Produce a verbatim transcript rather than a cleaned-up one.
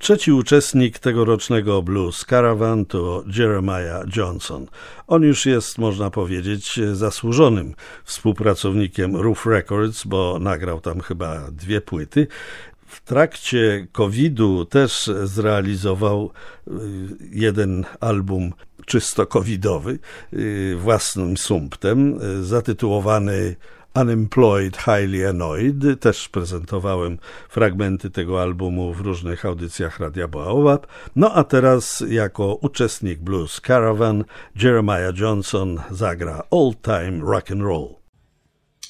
Trzeci uczestnik tegorocznego Blues Caravan to Jeremiah Johnson. On już jest, można powiedzieć, zasłużonym współpracownikiem Roof Records, bo nagrał tam chyba dwie płyty. W trakcie kowida też zrealizował jeden album czysto covidowy, własnym sumptem, zatytułowany Unemployed, Highly Annoyed. Też prezentowałem fragmenty tego albumu w różnych audycjach Radia Baobab. No a teraz jako uczestnik Blues Caravan Jeremiah Johnson zagra Old Time Rock and Roll.